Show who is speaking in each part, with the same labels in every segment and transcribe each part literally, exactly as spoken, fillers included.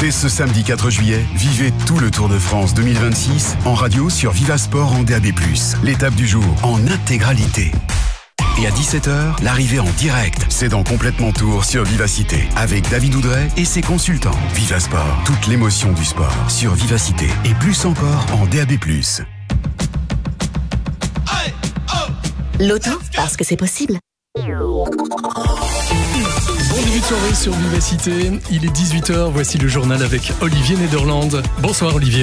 Speaker 1: Dès ce samedi quatre juillet, vivez tout le Tour de France deux mille vingt-six en radio sur Vivasport en D A B plus. L'étape du jour en intégralité. Et à dix-sept heures, l'arrivée en direct. C'est dans Complètement Tour sur Vivacité. Avec David Oudret et ses consultants. Vivasport, toute l'émotion du sport sur Vivacité. Et plus encore en D A B plus.
Speaker 2: L'auto, parce que c'est possible.
Speaker 3: Bon début de soirée sur Vivacité. Il est dix-huit heures. Voici le journal avec Olivier Nederland. Bonsoir Olivier.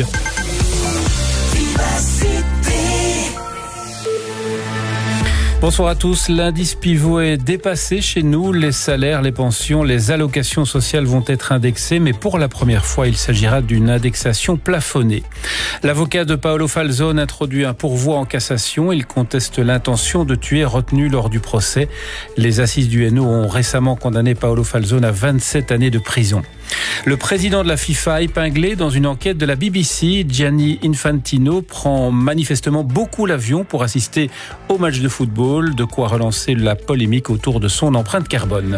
Speaker 4: Bonsoir à tous. L'indice pivot est dépassé chez nous. Les salaires, les pensions, les allocations sociales vont être indexés, mais pour la première fois, il s'agira d'une indexation plafonnée. L'avocat de Paolo Falzone introduit un pourvoi en cassation. Il conteste l'intention de tuer retenue lors du procès. Les assises du Hainaut ont récemment condamné Paolo Falzone à vingt-sept années de prison. Le président de la FIFA épinglé dans une enquête de la B B C, Gianni Infantino, prend manifestement beaucoup l'avion pour assister au match de football, de quoi relancer la polémique autour de son empreinte carbone.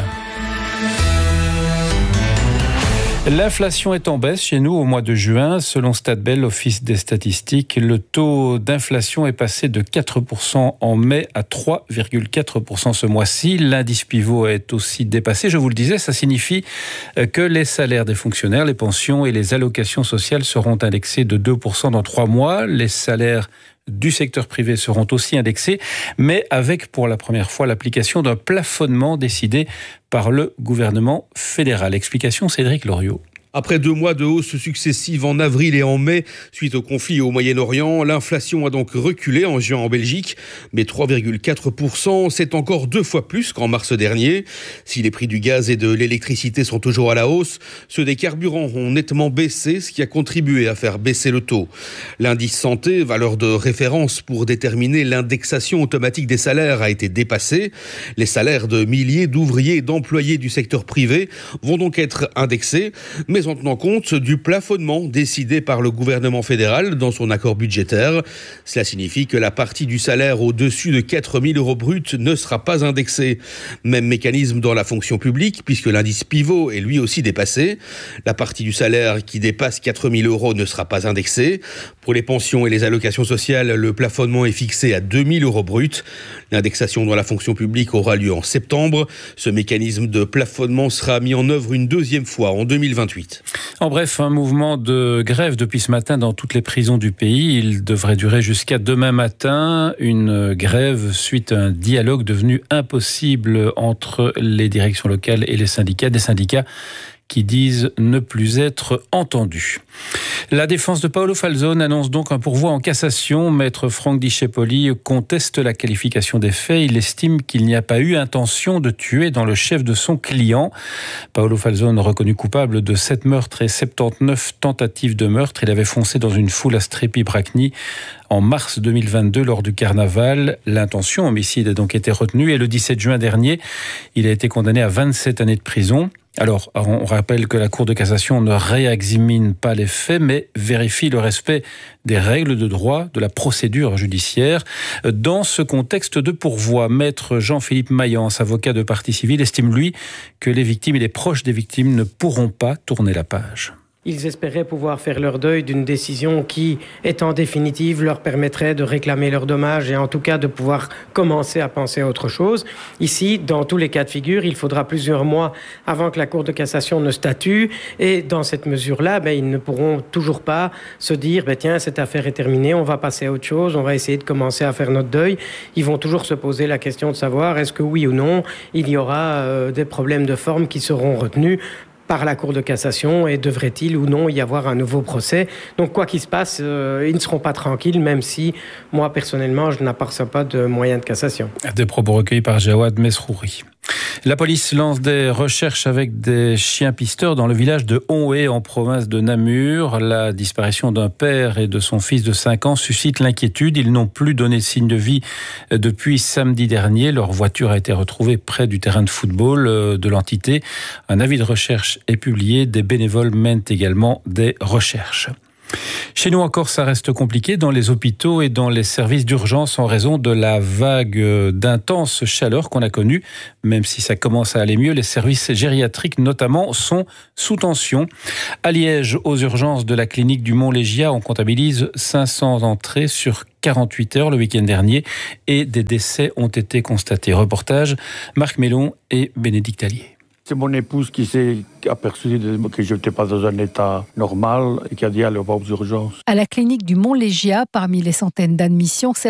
Speaker 4: L'inflation est en baisse chez nous au mois de juin. Selon Statbel, l'Office des statistiques, le taux d'inflation est passé de quatre pour cent en mai à trois virgule quatre pour cent ce mois-ci. L'indice pivot est aussi dépassé. Je vous le disais, ça signifie que les salaires des fonctionnaires, les pensions et les allocations sociales seront indexés de deux pour cent dans trois mois. Les salaires du secteur privé seront aussi indexés, mais avec pour la première fois l'application d'un plafonnement décidé par le gouvernement fédéral. Explication Cédric Loriot.
Speaker 5: Après deux mois de hausse successive en avril et en mai, suite au conflit au Moyen-Orient, l'inflation a donc reculé en juin en Belgique, mais trois virgule quatre pour cent, c'est encore deux fois plus qu'en mars dernier. Si les prix du gaz et de l'électricité sont toujours à la hausse, ceux des carburants ont nettement baissé, ce qui a contribué à faire baisser le taux. L'indice santé, valeur de référence pour déterminer l'indexation automatique des salaires, a été dépassé. Les salaires de milliers d'ouvriers et d'employés du secteur privé vont donc être indexés, mais en tenant compte du plafonnement décidé par le gouvernement fédéral dans son accord budgétaire. Cela signifie que la partie du salaire au-dessus de quatre mille euros bruts ne sera pas indexée. Même mécanisme dans la fonction publique, puisque l'indice pivot est lui aussi dépassé. La partie du salaire qui dépasse quatre mille euros ne sera pas indexée. Pour les pensions et les allocations sociales, le plafonnement est fixé à deux mille euros bruts. L'indexation dans la fonction publique aura lieu en septembre. Ce mécanisme de plafonnement sera mis en œuvre une deuxième fois en deux mille vingt-huit.
Speaker 4: En bref, un mouvement de grève depuis ce matin dans toutes les prisons du pays. Il devrait durer jusqu'à demain matin. Une grève suite à un dialogue devenu impossible entre les directions locales et les syndicats. Des syndicats qui disent ne plus être entendus. La défense de Paolo Falzone annonce donc un pourvoi en cassation. Maître Franck Discepoli conteste la qualification des faits. Il estime qu'il n'y a pas eu intention de tuer dans le chef de son client. Paolo Falzone, reconnu coupable de sept meurtres et soixante-dix-neuf tentatives de meurtre. Il avait foncé dans une foule à Strépy-Bracny en mars deux mille vingt-deux lors du carnaval. L'intention homicide a donc été retenue et le dix-sept juin dernier, il a été condamné à vingt-sept années de prison. Alors, on rappelle que la Cour de cassation ne réexamine pas les faits, mais vérifie le respect des règles de droit, de la procédure judiciaire. Dans ce contexte de pourvoi, maître Jean-Philippe Mayence, avocat de partie civile, estime, lui, que les victimes et les proches des victimes ne pourront pas tourner la page.
Speaker 6: Ils espéraient pouvoir faire leur deuil d'une décision qui, étant définitive, leur permettrait de réclamer leurs dommages et en tout cas de pouvoir commencer à penser à autre chose. Ici, dans tous les cas de figure, il faudra plusieurs mois avant que la Cour de cassation ne statue et dans cette mesure-là, ben, ils ne pourront toujours pas se dire ben, « tiens, cette affaire est terminée, on va passer à autre chose, on va essayer de commencer à faire notre deuil ». Ils vont toujours se poser la question de savoir est-ce que oui ou non, il y aura euh, des problèmes de forme qui seront retenus par la Cour de cassation et devrait-il ou non y avoir un nouveau procès. Donc quoi qu'il se passe, euh, ils ne seront pas tranquilles, même si moi personnellement je n'aperçois pas de moyen de cassation.
Speaker 4: Des propos recueillis par Jawad Mesrouri. La police lance des recherches avec des chiens pisteurs dans le village de Onhé en province de Namur. La disparition d'un père et de son fils de cinq ans suscite l'inquiétude. Ils n'ont plus donné signe de vie depuis samedi dernier. Leur voiture a été retrouvée près du terrain de football de l'entité. Un avis de recherche est publié. Des bénévoles mènent également des recherches. Chez nous encore, ça reste compliqué dans les hôpitaux et dans les services d'urgence en raison de la vague d'intense chaleur qu'on a connue. Même si ça commence à aller mieux, les services gériatriques notamment sont sous tension. À Liège, aux urgences de la clinique du Mont-Légia, on comptabilise cinq cents entrées sur quarante-huit heures le week-end dernier et des décès ont été constatés. Reportage Marc Mélon et Bénédicte Allier.
Speaker 7: C'est mon épouse qui s'est aperçue que je n'étais pas dans un état normal et qui a dit aller aux urgences.
Speaker 8: À la clinique du Mont-Légia, parmi les centaines d'admissions,